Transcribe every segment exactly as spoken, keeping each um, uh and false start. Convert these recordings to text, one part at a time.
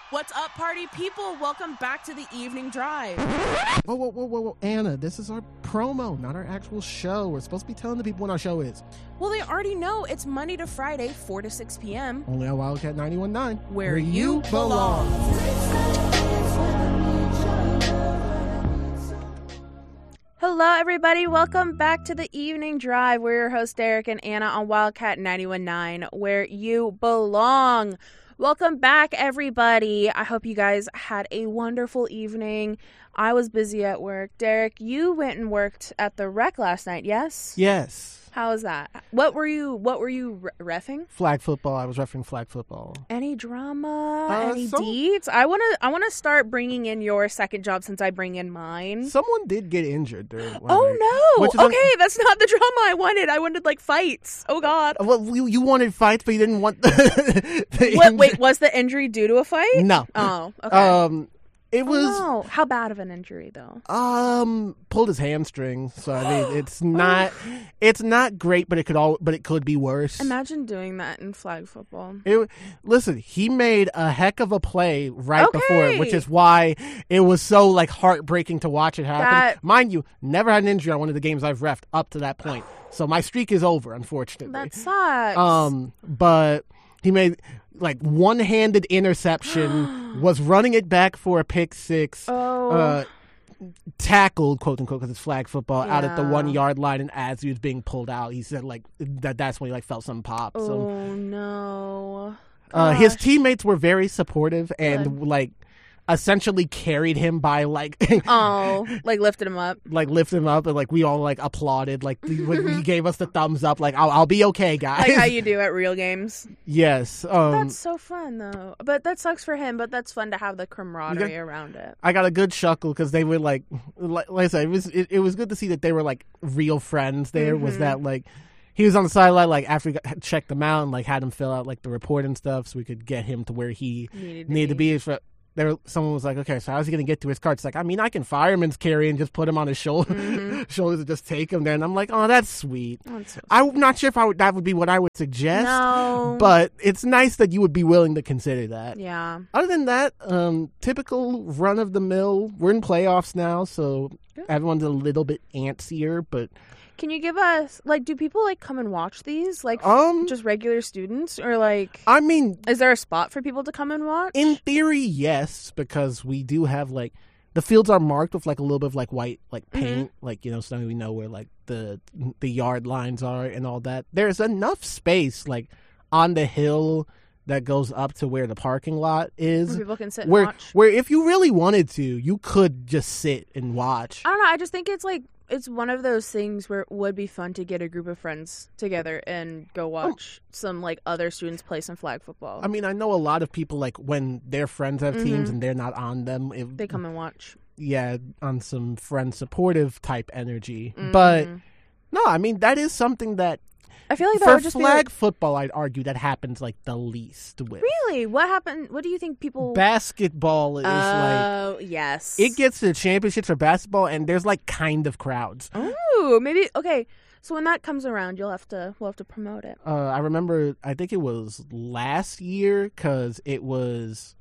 What's up, party people? Welcome back to the Evening Drive. Whoa, whoa, whoa, whoa, whoa, Anna, this is our promo, not our actual show. We're supposed to be telling the people when our show is. Well, they already know it's Monday to Friday, four to six p.m. Only on Wildcat ninety-one point nine. Where, where you, you belong. Hello, everybody. Welcome back to the Evening Drive. We're your hosts, Derek and Anna, on Wildcat ninety-one point nine, where you belong. Welcome back, everybody. I hope you guys had a wonderful evening. I was busy at work. Derek, you went and worked at the rec last night, yes? Yes. How was that? What were you What were you re- reffing? Flag football. I was reffing flag football. Any drama? Uh, any some... deeds? I want to I want to start bringing in your second job since I bring in mine. Someone did get injured during one Oh night, no. Okay, un- that's not the drama I wanted. I wanted like fights. Oh god. Well, you, you wanted fights, but you didn't want the, the what, Wait, was the injury due to a fight? No. Oh, okay. Um It was. Oh, how bad of an injury, though? Um, pulled his hamstring. So I mean, it's not, it's not great, but it could all, but it could be worse. Imagine doing that in flag football. It, listen, he made a heck of a play right okay. before it, which is why it was so like heartbreaking to watch it happen. That... Mind you, never had an injury on one of the games I've reffed up to that point. So my streak is over, unfortunately. That sucks. Um, but he made like one-handed interception, was running it back for a pick six, oh. uh, tackled, quote unquote, because it's flag football, yeah. out at the one-yard line, and as he was being pulled out, he said like that. That's when he like felt some pop. Oh so, no! Uh, his teammates were very supportive and Good. like essentially carried him by like oh like lifted him up like lifted him up and like we all like applauded like when he gave us the thumbs up like I'll, I'll be okay, guys, like how you do at real games. Yes. Um that's so fun though, but that sucks for him, but that's fun to have the camaraderie got, around it. I got a good chuckle because they were like like, like I said, it was it, it was good to see that they were like real friends there. Mm-hmm. Was that like he was on the sideline, like, after we got, checked him out and, like, had him fill out, like, the report and stuff so we could get him to where he needed to needed be. To be. For, there, someone was like, okay, so how's he going to get to his car? It's like, I mean, I can fireman's carry and just put him on his shoulder, mm-hmm. shoulders and just take him there. And I'm like, oh, that's sweet. Oh, that's so I'm not sure if I would, that would be what I would suggest. No. But it's nice that you would be willing to consider that. Yeah. Other than that, um, typical run-of-the-mill. We're in playoffs now, so Good. Everyone's a little bit antsier, but... Can you give us, like, do people, like, come and watch these? Like, um, just regular students? Or, like... I mean... Is there a spot for people to come and watch? In theory, yes, because we do have, like... The fields are marked with, like, a little bit of, like, white, like, paint. Mm-hmm. Like, you know, so we know where, like, the the yard lines are and all that. There's enough space, like, on the hill that goes up to where the parking lot is. Where people can sit where, and watch. Where, if you really wanted to, you could just sit and watch. I don't know. I just think it's, like... It's one of those things where it would be fun to get a group of friends together and go watch oh. some, like, other students play some flag football. I mean, I know a lot of people, like, when their friends have mm-hmm. teams and they're not on them. If, they come and watch. Yeah, on some friend supportive type energy. Mm-hmm. But, no, I mean, that is something that... I feel like that for would just flag be like... football, I'd argue that happens, like, the least with. Really? What happened? What do you think people... Basketball is, uh, like... Oh, yes. It gets to the championships for basketball, and there's, like, kind of crowds. Oh, maybe... Okay, so when that comes around, you'll have to... We'll have to promote it. Uh, I remember, I think it was last year, because it was...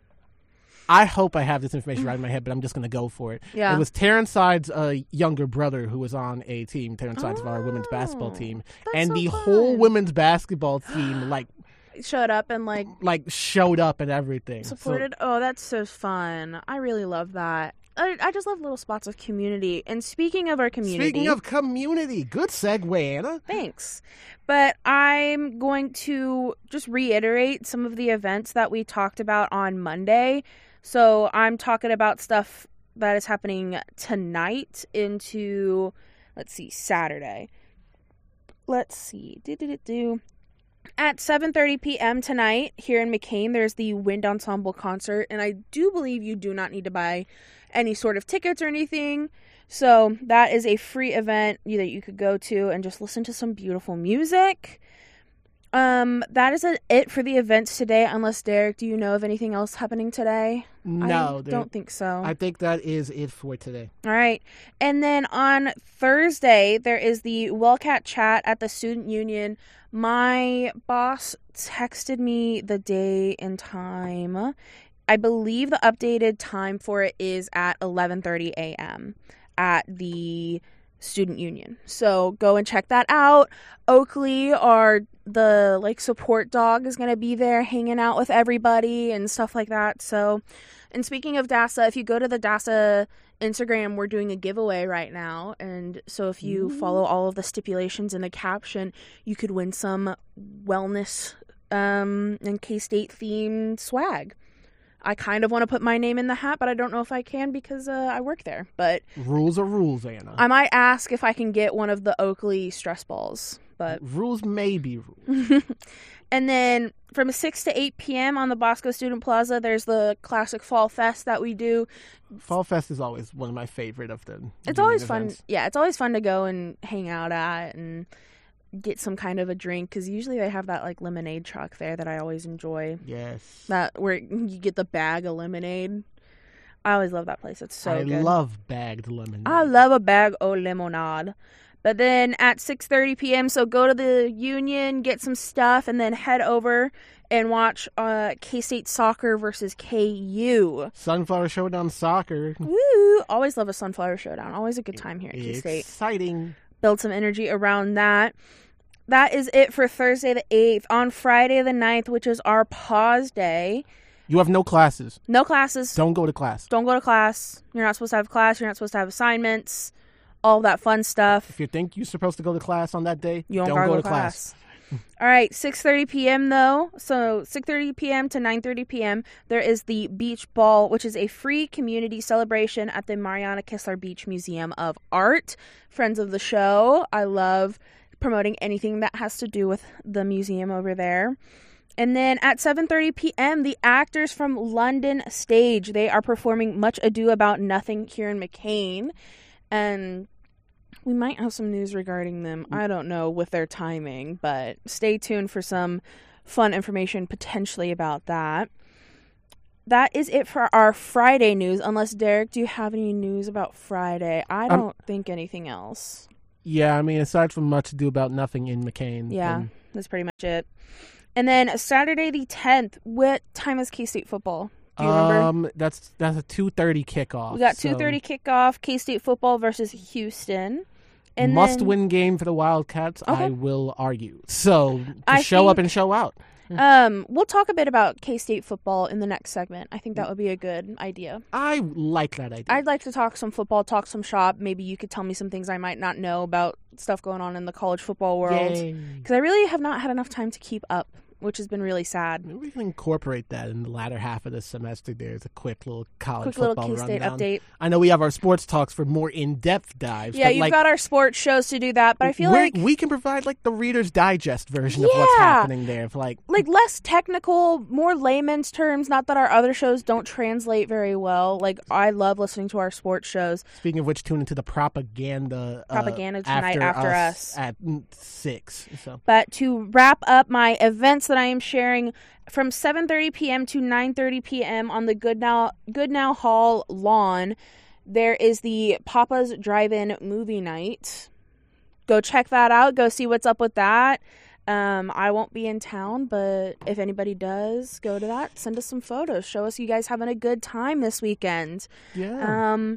I hope I have this information right in my head, but I'm just going to go for it. Yeah. It was Terrence Side's uh, younger brother who was on a team, Terrence Side's oh, of our women's basketball team. That's and so the fun. whole women's basketball team, like... Showed up and, like... Like, showed up and everything. Supported? So, oh, that's so fun. I really love that. I, I just love little spots of community. And speaking of our community... Speaking of community, good segue, Anna. Thanks. But I'm going to just reiterate some of the events that we talked about on Monday. So I'm talking about stuff that is happening tonight into, let's see, Saturday. Let's see. Do-do-do-do. At seven thirty p.m. tonight here in McCain, there's the Wind Ensemble concert. And I do believe you do not need to buy any sort of tickets or anything. So that is a free event that you could go to and just listen to some beautiful music. Um, that is a, it for the events today, unless, Derek, do you know of anything else happening today? No. I don't think so. I think that is it for today. All right. And then on Thursday, there is the Wildcat Chat at the Student Union. My boss texted me the day and time. I believe the updated time for it is at eleven thirty a.m. at the Student Union. So go and check that out. Oakley, our the like support dog, is going to be there hanging out with everybody and stuff like that. So, and speaking of DASA, if you go to the DASA Instagram, we're doing a giveaway right now. And so if you Ooh. follow all of the stipulations in the caption, you could win some wellness um, and K-State themed swag. I kind of want to put my name in the hat, but I don't know if I can because uh, I work there. But rules are rules, Anna. I might ask if I can get one of the Oakley stress balls. But rules may be rules. And then from six to eight p.m. on the Bosco Student Plaza, there's the classic Fall Fest that we do. Fall Fest is always one of my favorite of the It's always events. fun. Yeah, it's always fun to go and hang out at and get some kind of a drink, because usually they have that like lemonade truck there that I always enjoy. Yes. That where you get the bag of lemonade. I always love that place. It's so I good. I love bagged lemonade. I love a bag of lemonade. But then at six thirty p.m., so go to the Union, get some stuff, and then head over and watch uh, K-State soccer versus K U. Sunflower Showdown soccer. Woo! Always love a Sunflower Showdown. Always a good time here at K-State. Exciting. Build some energy around that. That is it for Thursday the eighth. On Friday the ninth, which is our pause day. You have no classes. No classes. Don't go to class. Don't go to class. You're not supposed to have class. You're not supposed to have assignments. All that fun stuff. If you think you're supposed to go to class on that day, you don't, don't gotta go, go to class. class. All right, six thirty p.m. though. So six thirty p.m. to nine thirty p.m. there is the Beach Ball, which is a free community celebration at the Mariana Kistler Beach Museum of Art. Friends of the show, I love promoting anything that has to do with the museum over there. And then at seven thirty p.m., the actors from London Stage, they are performing Much Ado About Nothing here in McCain. And we might have some news regarding them. I don't know with their timing, but stay tuned for some fun information potentially about that. That is it for our Friday news. Unless, Derek, do you have any news about Friday? I don't um, think anything else. Yeah, I mean, aside from Much Ado About Nothing in McCain. Yeah, then... that's pretty much it. And then Saturday the tenth, what time is K-State football? Do you remember? Um, that's that's a two thirty kickoff. We got so. two thirty kickoff, K-State football versus Houston. And Must-win then... game for the Wildcats, okay. I will argue. So, to I show think, up and show out. Um, we'll talk a bit about K-State football in the next segment. I think that would be a good idea. I like that idea. I'd like to talk some football, talk some shop. Maybe you could tell me some things I might not know about stuff going on in the college football world. Because I really have not had enough time to keep up, which has been really sad. Maybe we can incorporate that in the latter half of the semester. There's a quick little college quick football little K-State rundown. update. I know we have our sports talks for more in-depth dives. Yeah, but you've like, got our sports shows to do that, but I feel like we can provide like the Reader's Digest version yeah, of what's happening there. If, like, like less technical, more layman's terms. Not that our other shows don't translate very well. Like I love listening to our sports shows. Speaking of which, tune into the propaganda. Propaganda uh, tonight after, after us, us at six. So, but to wrap up my events that I am sharing. From seven thirty p.m. to nine thirty p.m. on the Goodnow, Goodnow Hall lawn, there is the Papa's Drive-In Movie Night. Go check that out. Go see what's up with that. Um, I won't be in town, but if anybody does, go to that. Send us some photos. Show us you guys having a good time this weekend. yeah. Um,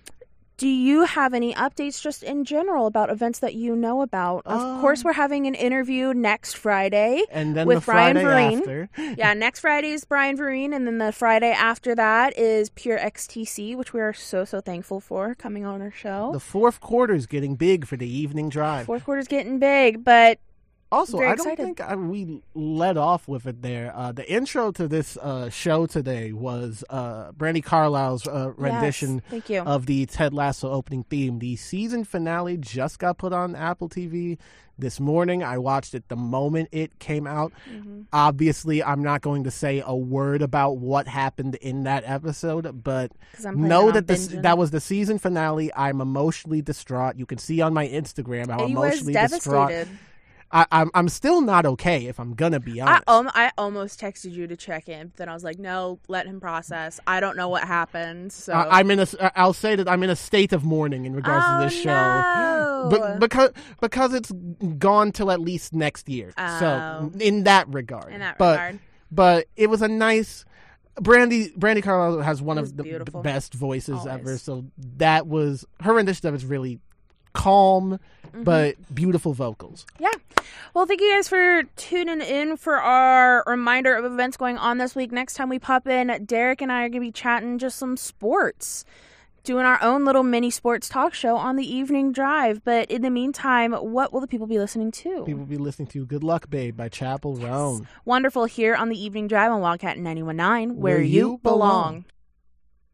do you have any updates just in general about events that you know about? Of uh, course, we're having an interview next Friday and then with the Friday Brian Vereen. after. Yeah, next Friday is Brian Vereen, and then the Friday after that is Pure X T C, which we are so, so thankful for coming on our show. The fourth quarter is getting big for the evening drive. Fourth quarter's getting big, but Also, very I don't excited. think I, we let off with it there. Uh, the intro to this uh, show today was uh, Brandi Carlisle's uh, rendition yes, thank you. of the Ted Lasso opening theme. The season finale just got put on Apple T V this morning. I watched it the moment it came out. Mm-hmm. Obviously, I'm not going to say a word about what happened in that episode, but I'm know that this this, that was the season finale. I'm emotionally distraught. You can see on my Instagram how he emotionally was distraught. devastated. I, I'm I'm still not okay, if I'm gonna be honest. I, um, I almost texted you to check in, but then I was like, no, let him process. I don't know what happened. So I, I'm in a. I'll say that I'm in a state of mourning in regards oh, to this show, no. but because because it's gone till at least next year. Oh. So in that regard, in that but, regard, but it was a nice. Brandy Brandy Carlisle has one of the beautiful. b- best voices Always. ever. So that was her rendition of it's really calm, mm-hmm. but beautiful vocals. Yeah. Well, thank you guys for tuning in for our reminder of events going on this week. Next time we pop in, Derek and I are going to be chatting just some sports, doing our own little mini sports talk show on the evening drive. But in the meantime, what will the people be listening to? People will be listening to Good Luck Babe by Chapel Roan. Wonderful here on the evening drive on Wildcat ninety-one point nine, where, Where you you belong. belong.